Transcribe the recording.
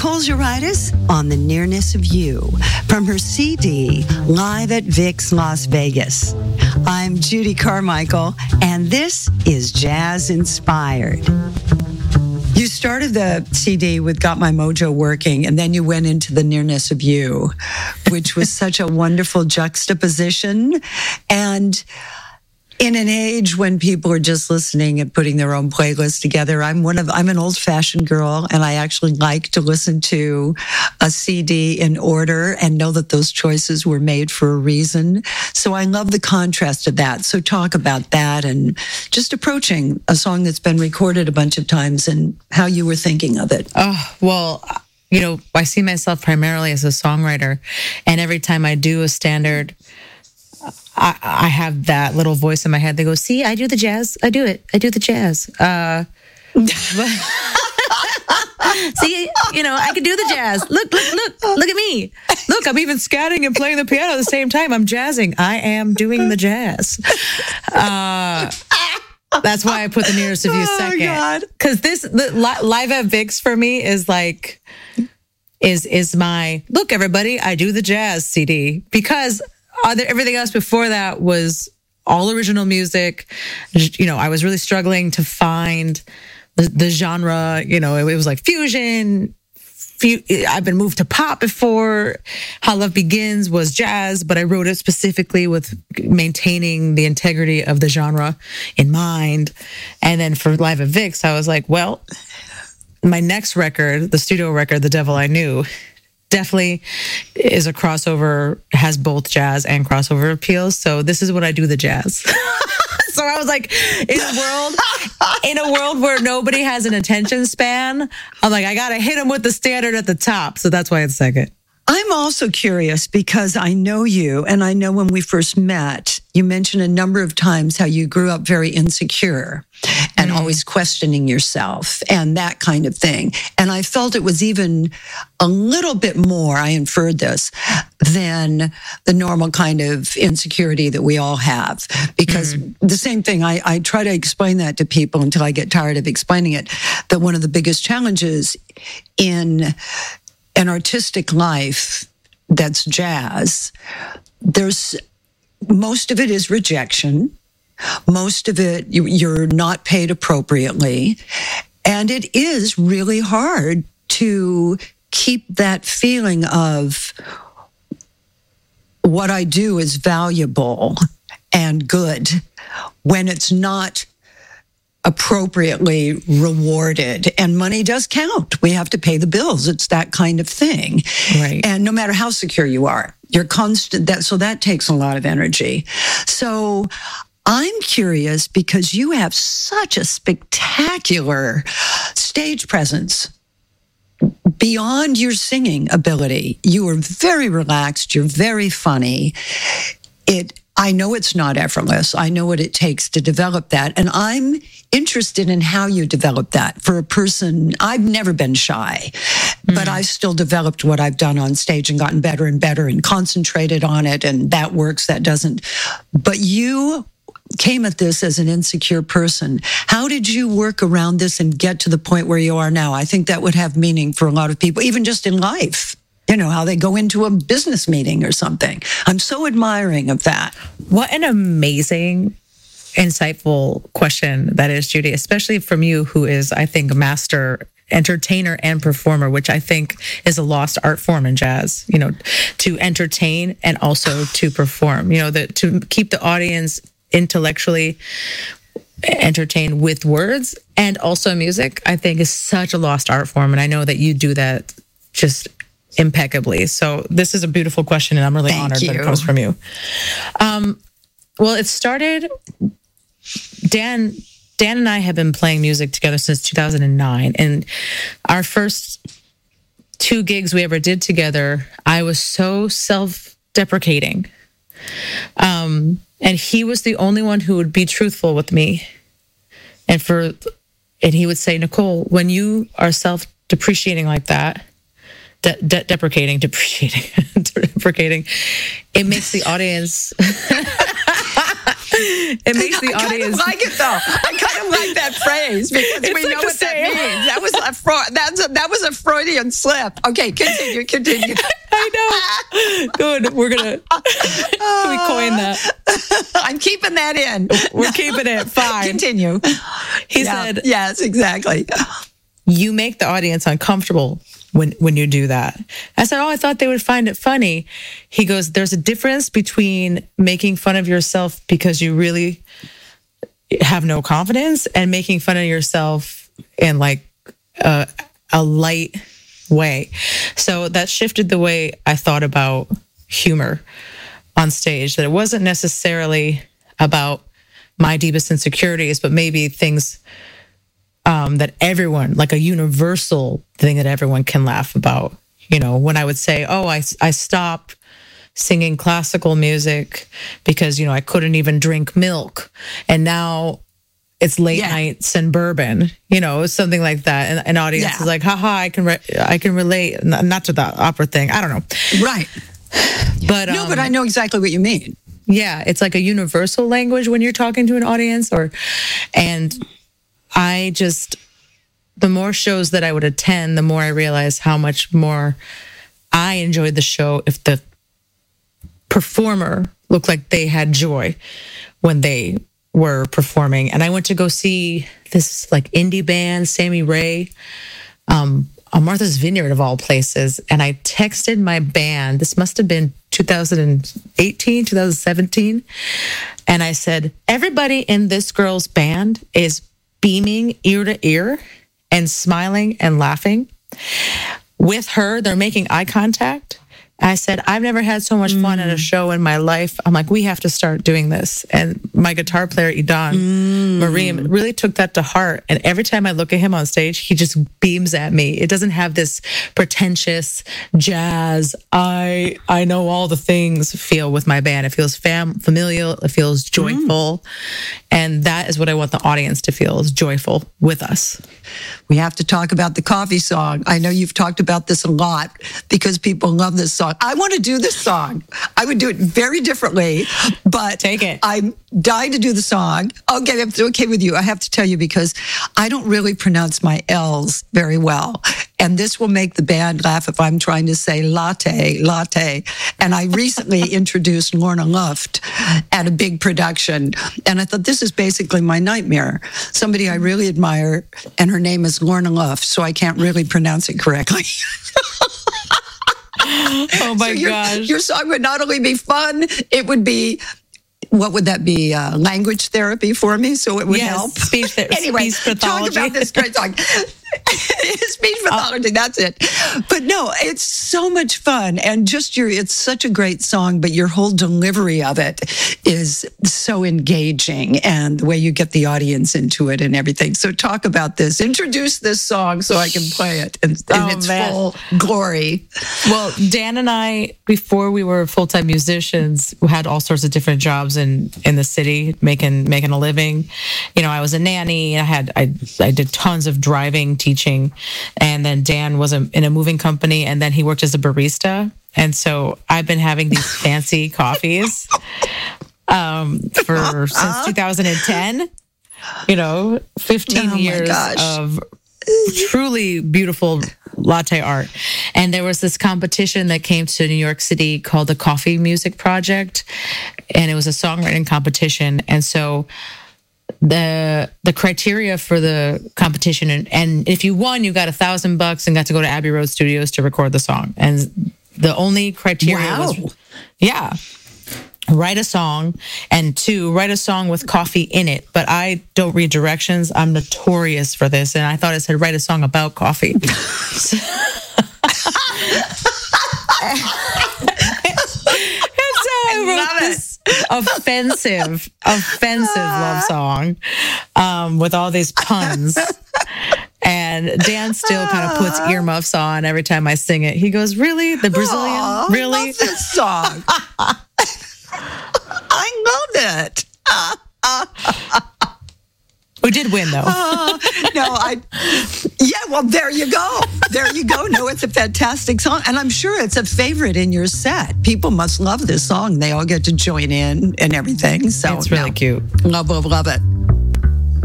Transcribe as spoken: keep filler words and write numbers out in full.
Nicole Zuritis on the Nearness of You from her C D, Live at Vic's Las Vegas. I'm Judy Carmichael, and this is Jazz Inspired. You started the C D with Got My Mojo Working, and then you went into the Nearness of You, which was such a wonderful juxtaposition. And in an age when people are just listening and putting their own playlists together, I'm one of I'm an old-fashioned girl, and I actually like to listen to a C D in order and know that those choices were made for a reason. So I love the contrast of that. So talk about that and just approaching a song that's been recorded a bunch of times and how you were thinking of it. Oh, well, you know, I see myself primarily as a songwriter, and every time I do a standard, I, I have that little voice in my head that goes, see, I do the jazz. I do it. I do the jazz. Uh, but, see, you know, I can do the jazz. Look, look, look, look at me. Look, I'm even scatting and playing the piano at the same time. I'm jazzing. I am doing the jazz. Uh, that's why I put the Nearest of You second. Oh, God. Because this, the, li- Live at Vic's for me is like, is, is my, look, everybody, I do the jazz C D. Because Other, everything else before that was all original music. You know, I was really struggling to find the, the genre. You know, it, it was like fusion. Fu- I've been moved to pop before. How Love Begins was jazz, but I wrote it specifically with maintaining the integrity of the genre in mind. And then for Live at Vic's, I was like, well, my next record, the studio record, The Devil I Knew, definitely is a crossover, has both jazz and crossover appeals. So this is what I do, the jazz. So I was like, in a world, in a world where nobody has an attention span, I'm like, I got to hit them with the standard at the top. So that's why it's second. I'm also curious because I know you, and I know when we first met, you mentioned a number of times how you grew up very insecure and mm-hmm. always questioning yourself and that kind of thing. And I felt it was even a little bit more, I inferred this, than the normal kind of insecurity that we all have. Because mm-hmm. the same thing, I, I try to explain that to people until I get tired of explaining it, that one of the biggest challenges in an artistic life that's jazz, there's most of it is rejection. Most of it, you, you're not paid appropriately. And it is really hard to keep that feeling of what I do is valuable and good when it's not appropriately rewarded. And money does count. We have to pay the bills. It's that kind of thing. Right. And no matter how secure you are, you're constant. That, so that takes a lot of energy. So I'm curious because you have such a spectacular stage presence beyond your singing ability. You are very relaxed. You're very funny. It, I know it's not effortless. I know what it takes to develop that. And I'm interested in how you develop that for a person. I've never been shy, mm-hmm. but I've still developed what I've done on stage and gotten better and better and concentrated on it. And that works, that doesn't. But you came at this as an insecure person. How did you work around this and get to the point where you are now? I think that would have meaning for a lot of people, even just in life. You know, how they go into a business meeting or something. I'm so admiring of that. What an amazing, insightful question that is, Judy, especially from you, who is, I think, a master entertainer and performer, which I think is a lost art form in jazz, you know, to entertain and also to perform, you know, that to keep the audience intellectually entertained with words and also music, I think is such a lost art form. And I know that you do that just impeccably. So this is a beautiful question, and I'm really Thank honored you. that it comes from you. Um, well, it started, Dan, Dan and I have been playing music together since two thousand nine. And our first two gigs we ever did together, I was so self-deprecating. Um, and he was the only one who would be truthful with me. And for, and he would say, Nicole, when you are self-depreciating like that, De- de- deprecating, depreciating, deprecating. It makes the audience. It makes the I audience. kind of like it though. I kind of like that phrase because It's we like know the what that same. means. That was a Fre- that's a, that was a Freudian slip. Okay, continue, continue. I know. Good. We're gonna. We coined that. I'm keeping that in. We're keeping it. Fine. Continue. He Yeah. said, Yes, exactly. "You make the audience uncomfortable when when you do that." I said, "Oh, I thought they would find it funny." He goes, "There's a difference between making fun of yourself because you really have no confidence and making fun of yourself in like a, a light way." So that shifted the way I thought about humor on stage, that it wasn't necessarily about my deepest insecurities, but maybe things um, that everyone, like a universal thing that everyone can laugh about. You know, when I would say, oh, I, I stopped singing classical music because, you know, I couldn't even drink milk. And now it's late Yeah. nights and bourbon, you know, something like that. And an audience Yeah. is like, haha, I can, re- I can relate. N- Not to the opera thing. I don't know. Right. But, No, um, but I know exactly what you mean. yeah, it's like a universal language when you're talking to an audience, or, and I just, the more shows that I would attend, the more I realized how much more I enjoyed the show if the performer looked like they had joy when they were performing. And I went to go see this like indie band, Sammy Ray, um, on Martha's Vineyard of all places. And I texted my band, this must have been two thousand eighteen, two thousand seventeen. And I said, everybody in this girl's band is beaming ear to ear and smiling and laughing. With her, they're making eye contact. I said, I've never had so much fun at a show in my life. I'm like, we have to start doing this. And my guitar player, Idan mm. Marim, really took that to heart. And every time I look at him on stage, he just beams at me. It doesn't have this pretentious jazz, I I know all the things feel with my band. It feels fam- familial. It feels joyful. Mm. And that is what I want the audience to feel, is joyful with us. We have to talk about the coffee song. I know you've talked about this a lot because people love this song. I want to do this song. I would do it very differently, but Take it. I'm dying to do the song. Okay, if it's okay with you, I have to tell you because I don't really pronounce my L's very well. And this will make the band laugh if I'm trying to say latte, latte. And I recently introduced Lorna Luft at a big production. And I thought, this is basically my nightmare. Somebody I really admire, and her name is Lorna Luft, so I can't really pronounce it correctly. Oh my so your, gosh. Your song would not only be fun, it would be, what would that be? Uh, language therapy for me, so it would Yes, help. speech ther- anyway, speech talk pathology. about this great song. Speech pathology, that's it. But no, it's so much fun. And just your, it's such a great song, but your whole delivery of it is so engaging, and the way you get the audience into it and everything. So talk about this. Introduce this song so I can play it in, in Oh, its man. full glory. Well, Dan and I, before we were full-time musicians, we had all sorts of different jobs in, in the city, making making a living. You know, I was a nanny. I had I I did tons of driving, teaching, and then Dan was a, in a moving company, and then he worked as a barista. And so I've been having these fancy coffees um, for since two thousand ten. You know, fifteen Oh, my years gosh. of truly beautiful latte art. And there was this competition that came to New York City called the Coffee Music Project, and it was a songwriting competition. And so the the criteria for the competition, and, and if you won, you got a thousand bucks and got to go to Abbey Road Studios to record the song. And the only criteria Wow. was, yeah, write a song, and two, write a song with coffee in it. But I don't read directions. I'm notorious for this. And I thought it said write a song about coffee. So, and so I wrote love it. this offensive, offensive love song um, with all these puns. And Dan still kind of puts earmuffs on every time I sing it. He goes, really? The Brazilian? Aw, really? I love this song. I love it. Who did win, though? Uh, no, I, yeah, well, there you go. There you go. No, it's a fantastic song. And I'm sure it's a favorite in your set. People must love this song. They all get to join in and everything. So It's really no, cute. Love, love, love it.